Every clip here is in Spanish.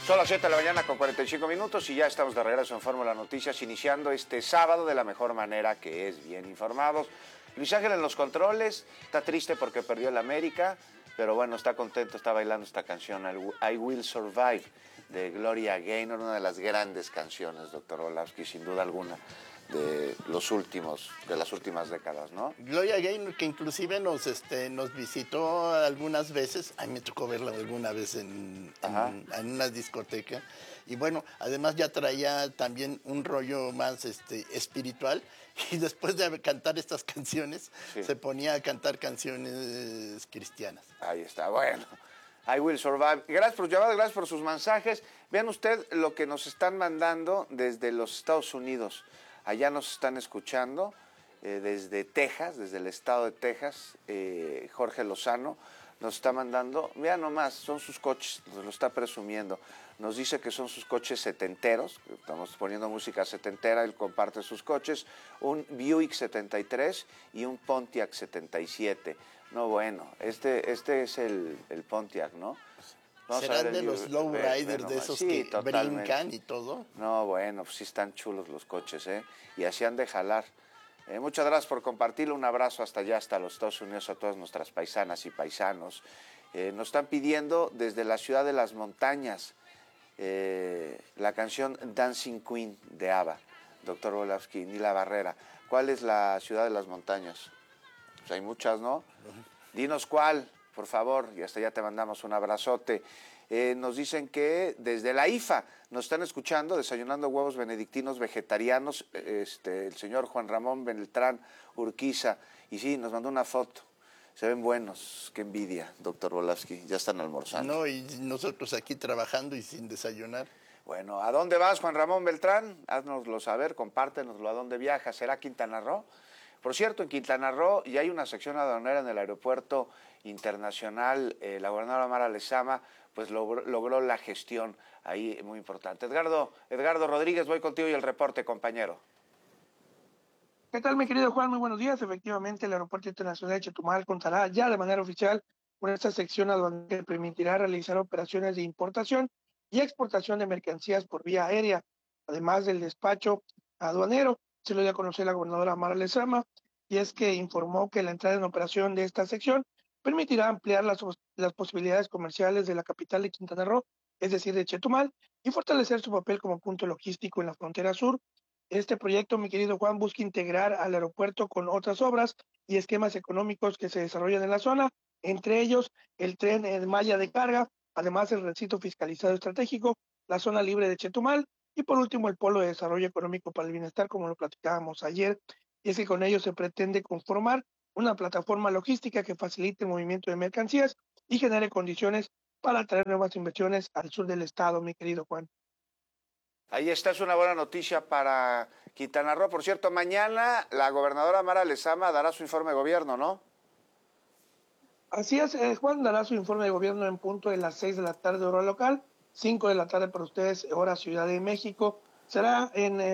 Son las 7 de la mañana con 45 minutos y ya estamos de regreso en Fórmula Noticias, iniciando este sábado de la mejor manera, que es bien informados. Luis Ángel en los controles, está triste porque perdió el América, pero bueno, está contento, está bailando esta canción, I Will Survive, de Gloria Gaynor, una de las grandes canciones, doctor Orlowski, sin duda alguna, de las últimas décadas, ¿no? Gloria Gaynor, que inclusive nos visitó algunas veces, a mí me tocó verla alguna vez en una discoteca, y bueno, además ya traía también un rollo más espiritual, y después de cantar estas canciones, se ponía a cantar canciones cristianas. Ahí está, bueno. I Will Survive. Gracias por sus llamadas, gracias por sus mensajes. Vean usted lo que nos están mandando desde los Estados Unidos. Allá nos están escuchando desde Texas, desde el estado de Texas. Jorge Lozano nos está mandando, vean nomás, son sus coches, nos lo está presumiendo. Nos dice que son sus coches setenteros, estamos poniendo música setentera, él comparte sus coches, un Buick 73 y un Pontiac 77. No, bueno, este es el Pontiac, ¿no? ¿Serán de los lowriders de esos que brincan y todo? No, bueno, pues sí están chulos los coches, ¿eh? Y así han de jalar. Muchas gracias por compartirlo. Un abrazo hasta allá, hasta los Estados Unidos, a todas nuestras paisanas y paisanos. Nos están pidiendo desde la ciudad de las montañas la canción Dancing Queen de ABBA, doctor Orlowski, Nila Barrera. ¿Cuál es la ciudad de las montañas? Pues hay muchas, ¿no? Dinos cuál, por favor, y hasta allá te mandamos un abrazote. Nos dicen que desde la IFA nos están escuchando, desayunando huevos benedictinos vegetarianos, el señor Juan Ramón Beltrán Urquiza, y sí, nos mandó una foto. Se ven buenos, qué envidia, doctor Orlowski, ya están almorzando. No, y nosotros aquí trabajando y sin desayunar. Bueno, ¿a dónde vas, Juan Ramón Beltrán? Haznoslo saber, compártenoslo, ¿a dónde viajas? ¿Será Quintana Roo? Por cierto, en Quintana Roo ya hay una sección aduanera en el aeropuerto internacional. La gobernadora Mara Lezama pues logró la gestión ahí muy importante. Edgardo Rodríguez, voy contigo y el reporte, compañero. ¿Qué tal, mi querido Juan? Muy buenos días. Efectivamente, el Aeropuerto Internacional de Chetumal contará ya de manera oficial con esta sección aduanera que permitirá realizar operaciones de importación y exportación de mercancías por vía aérea, además del despacho aduanero. Se lo dio a conocer la gobernadora Mara Lezama, y es que informó que la entrada en operación de esta sección permitirá ampliar las posibilidades comerciales de la capital de Quintana Roo, es decir, de Chetumal, y fortalecer su papel como punto logístico en la frontera sur. Este proyecto, mi querido Juan, busca integrar al aeropuerto con otras obras y esquemas económicos que se desarrollan en la zona, entre ellos el tren en malla de carga, además el recinto fiscalizado estratégico, la zona libre de Chetumal y por último el polo de desarrollo económico para el bienestar, como lo platicábamos ayer. Y es que con ello se pretende conformar una plataforma logística que facilite el movimiento de mercancías y genere condiciones para atraer nuevas inversiones al sur del estado, mi querido Juan. Ahí está, es una buena noticia para Quintana Roo. Por cierto, mañana la gobernadora Mara Lezama dará su informe de gobierno, ¿no? Así es, Juan dará su informe de gobierno en punto de las 6 de la tarde, hora local, 5 de la tarde para ustedes, hora Ciudad de México. Será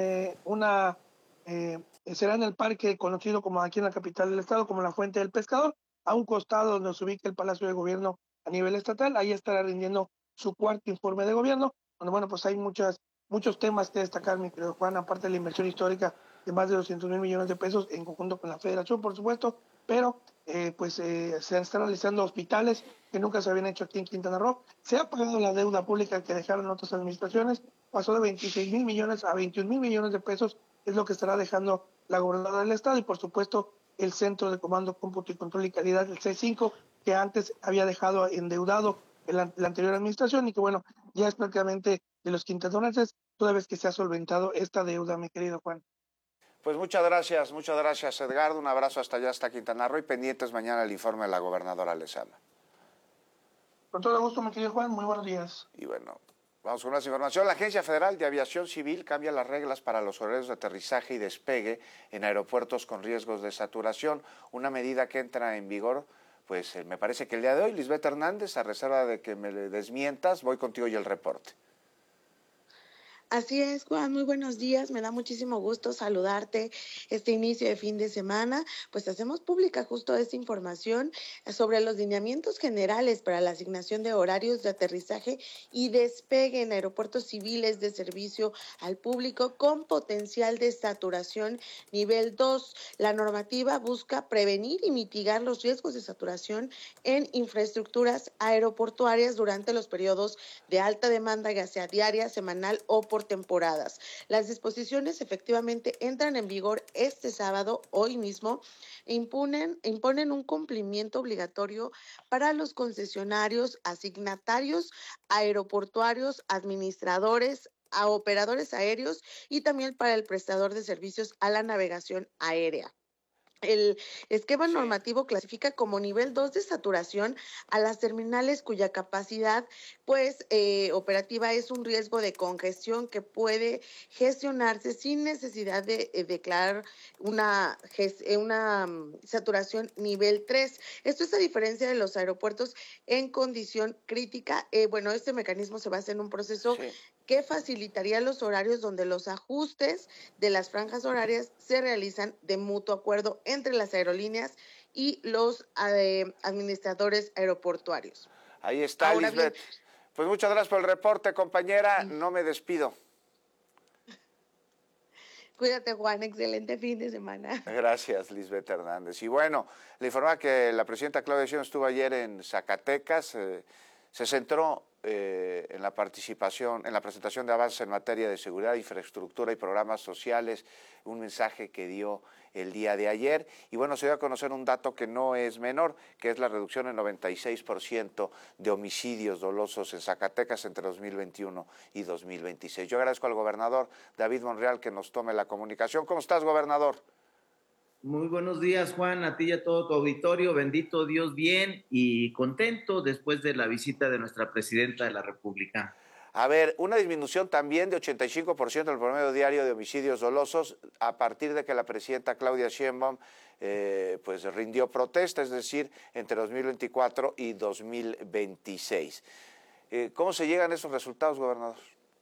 será en el parque conocido como aquí en la capital del estado como la Fuente del Pescador, a un costado donde se ubica el Palacio de Gobierno a nivel estatal. Ahí estará rindiendo su cuarto informe de gobierno, donde bueno, pues hay muchos temas que destacar, mi querido Juan, aparte de la inversión histórica de más de 200,000 millones de pesos en conjunto con la Federación, por supuesto, pero se están realizando hospitales que nunca se habían hecho aquí en Quintana Roo. Se ha pagado la deuda pública que dejaron otras administraciones, pasó de 26,000 millones a 21,000 millones de pesos, es lo que estará dejando la gobernadora del estado, y por supuesto el Centro de Comando, Cómputo y Control y Calidad, el C5, que antes había dejado endeudado la anterior administración y que bueno, ya es prácticamente de los quintanarroenses, toda vez que se ha solventado esta deuda, mi querido Juan. Pues muchas gracias, Edgardo. Un abrazo hasta allá, hasta Quintana Roo, y pendientes mañana el informe de la gobernadora Lezama. Con todo gusto, mi querido Juan, muy buenos días. Y bueno, vamos con más información. La Agencia Federal de Aviación Civil cambia las reglas para los horarios de aterrizaje y despegue en aeropuertos con riesgos de saturación, una medida que entra en vigor, pues me parece que el día de hoy. Lisbeth Hernández, a reserva de que me desmientas, voy contigo y el reporte. Así es, Juan, muy buenos días, me da muchísimo gusto saludarte este inicio de fin de semana, pues hacemos pública justo esta información sobre los lineamientos generales para la asignación de horarios de aterrizaje y despegue en aeropuertos civiles de servicio al público con potencial de saturación nivel 2. La normativa busca prevenir y mitigar los riesgos de saturación en infraestructuras aeroportuarias durante los periodos de alta demanda, ya sea diaria, semanal o por temporadas. Las disposiciones efectivamente entran en vigor este sábado, hoy mismo, e imponen un cumplimiento obligatorio para los concesionarios, asignatarios aeroportuarios, administradores, a operadores aéreos y también para el prestador de servicios a la navegación aérea. El esquema normativo clasifica como nivel 2 de saturación a las terminales cuya capacidad operativa es un riesgo de congestión que puede gestionarse sin necesidad de declarar una saturación nivel 3. Esto es a diferencia de los aeropuertos en condición crítica. Este mecanismo se basa en un proceso que facilitaría los horarios donde los ajustes de las franjas horarias se realizan de mutuo acuerdo entre las aerolíneas y los administradores aeroportuarios. Ahí está, ahora, Lisbeth. Bien, pues muchas gracias por el reporte, compañera. No me despido. Cuídate, Juan. Excelente fin de semana. Gracias, Lisbeth Hernández. Y bueno, le informaba que la presidenta Claudia Sheinbaum estuvo ayer en Zacatecas. Se centró en la participación, en la presentación de avances en materia de seguridad, infraestructura y programas sociales, un mensaje que dio el día de ayer. Y bueno, se dio a conocer un dato que no es menor, que es la reducción en 96% de homicidios dolosos en Zacatecas entre 2021 y 2026. Yo agradezco al gobernador David Monreal que nos tome la comunicación. ¿Cómo estás, gobernador? Muy buenos días, Juan, a ti y a todo tu auditorio. Bendito Dios, bien y contento después de la visita de nuestra presidenta de la República. A ver, una disminución también de 85% del promedio diario de homicidios dolosos a partir de que la presidenta Claudia Sheinbaum rindió protesta, es decir, entre 2024 y 2026. ¿Cómo se llegan a esos resultados, gobernador?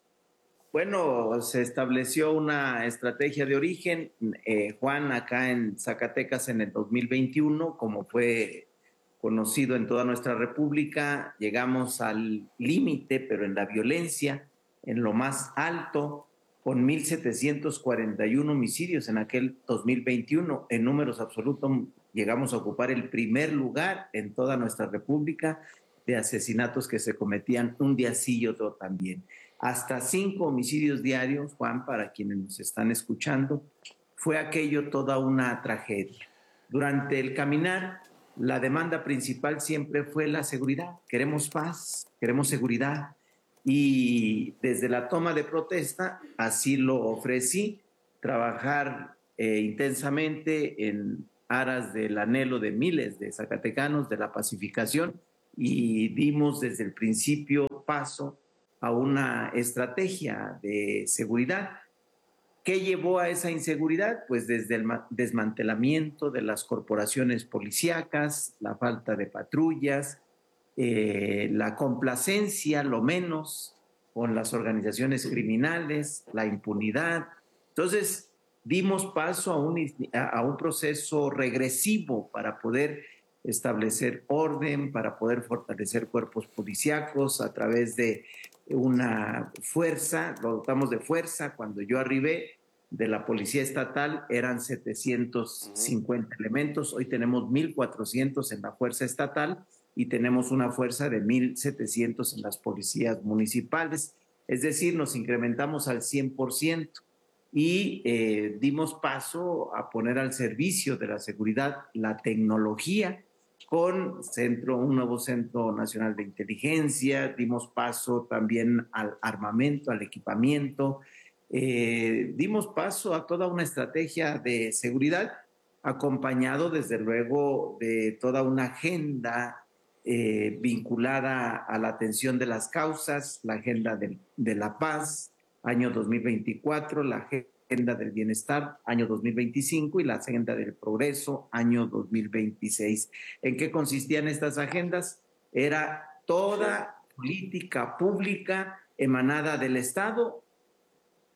Bueno, se estableció una estrategia de origen, Juan, acá en Zacatecas en el 2021, como fue conocido en toda nuestra república, llegamos al límite, pero en la violencia, en lo más alto, con 1,741 homicidios en aquel 2021. En números absolutos llegamos a ocupar el primer lugar en toda nuestra república de asesinatos que se cometían un día sí y otro también. Hasta 5 homicidios diarios, Juan, para quienes nos están escuchando, fue aquello toda una tragedia. Durante el caminar, la demanda principal siempre fue la seguridad. Queremos paz, queremos seguridad. Y desde la toma de protesta, así lo ofrecí, trabajar intensamente en aras del anhelo de miles de zacatecanos, de la pacificación, y dimos desde el principio paso a una estrategia de seguridad. ¿Qué llevó a esa inseguridad? Pues desde el desmantelamiento de las corporaciones policíacas, la falta de patrullas, la complacencia, lo menos, con las organizaciones criminales, la impunidad. Entonces, dimos paso a un proceso regresivo para poder establecer orden, para poder fortalecer cuerpos policíacos a través de una fuerza, lo dotamos de fuerza. Cuando yo arribé de la Policía Estatal eran 750 elementos, hoy tenemos 1,400 en la Fuerza Estatal y tenemos una fuerza de 1,700 en las policías municipales, es decir, nos incrementamos al 100% y dimos paso a poner al servicio de la seguridad la tecnología, con un nuevo Centro Nacional de Inteligencia, dimos paso también al armamento, al equipamiento, dimos paso a toda una estrategia de seguridad, acompañado desde luego de toda una agenda vinculada a la atención de las causas, la agenda de la paz, año 2024, la agenda del bienestar, año 2025, y la agenda del progreso, año 2026. ¿En qué consistían estas agendas? Era toda política pública emanada del Estado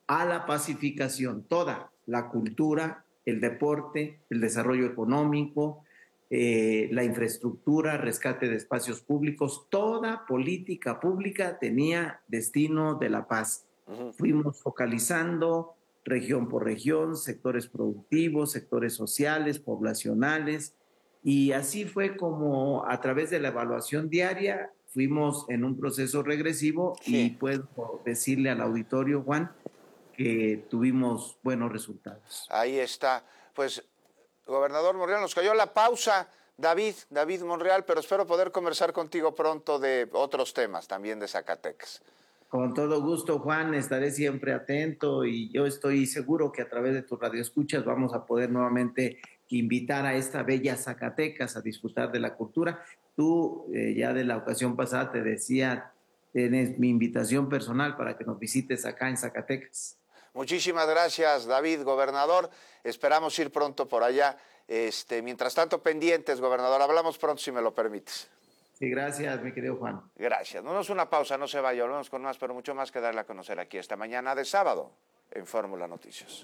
a la pacificación, toda la cultura, el deporte, el desarrollo económico, la infraestructura, rescate de espacios públicos, toda política pública tenía destino de la paz. Fuimos focalizando región por región, sectores productivos, sectores sociales, poblacionales, y así fue como a través de la evaluación diaria fuimos en un proceso regresivo. Sí. Y puedo decirle al auditorio, Juan, que tuvimos buenos resultados. Ahí está. Pues, gobernador Monreal, nos cayó la pausa, David Monreal, pero espero poder conversar contigo pronto de otros temas, también de Zacatecas. Con todo gusto, Juan, estaré siempre atento y yo estoy seguro que a través de tu radioescuchas vamos a poder nuevamente invitar a esta bella Zacatecas a disfrutar de la cultura. Tú, ya de la ocasión pasada te decía, tienes mi invitación personal para que nos visites acá en Zacatecas. Muchísimas gracias, David, gobernador. Esperamos ir pronto por allá. Mientras tanto, pendientes, gobernador. Hablamos pronto, si me lo permites. Sí, gracias, mi querido Juan. Gracias. No nos una pausa, no se vaya. Volvemos con más, pero mucho más que darle a conocer aquí esta mañana de sábado en Fórmula Noticias.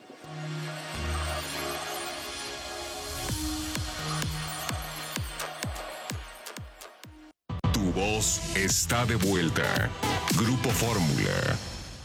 Tu voz está de vuelta. Grupo Fórmula.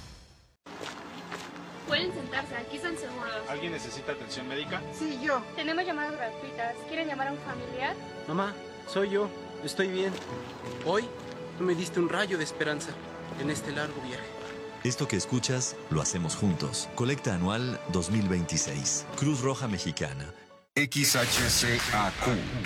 Pueden sentarse, aquí están seguros. ¿Alguien necesita atención médica? Sí, yo. Tenemos llamadas gratuitas. ¿Quieren llamar a un familiar? Mamá, soy yo. Estoy bien. Hoy tú me diste un rayo de esperanza en este largo viaje. Esto que escuchas lo hacemos juntos. Colecta anual 2026. Cruz Roja Mexicana. XHCAQ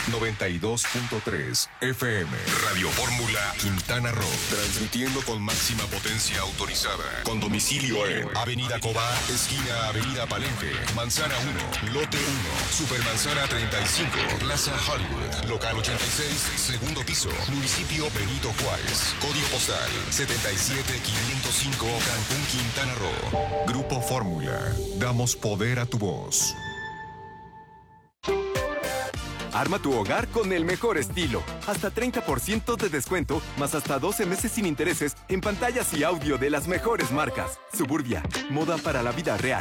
92.3 FM Radio Fórmula Quintana Roo, transmitiendo con máxima potencia autorizada, con domicilio en Avenida Cobá, esquina Avenida Palenque, Manzana 1, Lote 1, Supermanzana 35, Plaza Hollywood, local 86, segundo piso, municipio Benito Juárez, código postal 77505, Cancún, Quintana Roo. Grupo Fórmula, damos poder a tu voz. Arma tu hogar con el mejor estilo. Hasta 30% de descuento, más hasta 12 meses sin intereses en pantallas y audio de las mejores marcas. Suburbia, moda para la vida real.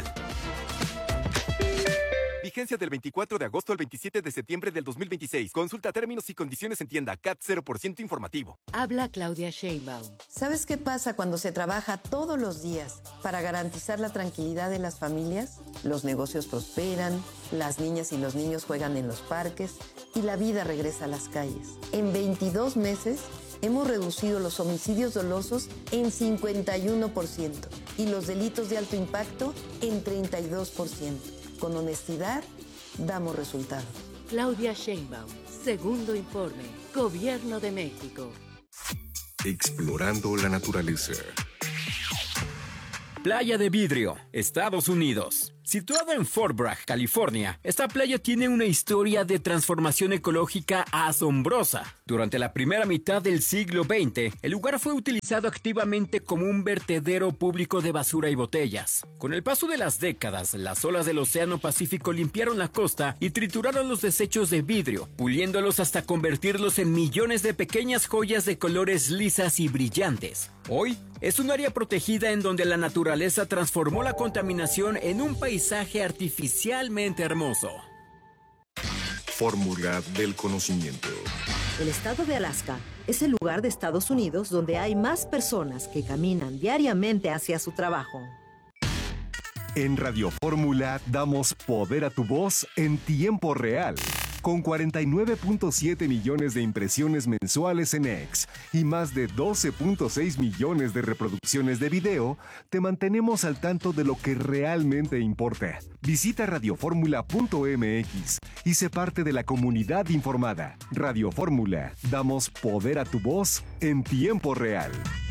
Vigencia del 24 de agosto al 27 de septiembre del 2026. Consulta términos y condiciones en tienda. CAT 0% informativo. Habla Claudia Sheinbaum. ¿Sabes qué pasa cuando se trabaja todos los días para garantizar la tranquilidad de las familias? Los negocios prosperan, las niñas y los niños juegan en los parques y la vida regresa a las calles. En 22 meses hemos reducido los homicidios dolosos en 51% y los delitos de alto impacto en 32%. Con honestidad, damos resultados. Claudia Sheinbaum, segundo informe, Gobierno de México. Explorando la naturaleza. Playa de Vidrio, Estados Unidos. Situada en Fort Bragg, California, esta playa tiene una historia de transformación ecológica asombrosa. Durante la primera mitad del siglo XX, el lugar fue utilizado activamente como un vertedero público de basura y botellas. Con el paso de las décadas, las olas del Océano Pacífico limpiaron la costa y trituraron los desechos de vidrio, puliéndolos hasta convertirlos en millones de pequeñas joyas de colores lisas y brillantes. Hoy, es un área protegida en donde la naturaleza transformó la contaminación en un paisaje artificialmente hermoso. Fórmula del conocimiento. El estado de Alaska es el lugar de Estados Unidos donde hay más personas que caminan diariamente hacia su trabajo. En Radio Fórmula damos poder a tu voz en tiempo real. Con 49.7 millones de impresiones mensuales en X y más de 12.6 millones de reproducciones de video, te mantenemos al tanto de lo que realmente importa. Visita radioformula.mx y sé parte de la comunidad informada. Radio Fórmula, damos poder a tu voz en tiempo real.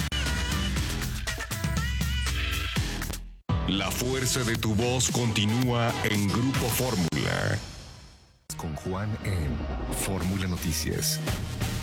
La fuerza de tu voz continúa en Grupo Fórmula. Con Juan en Fórmula Noticias.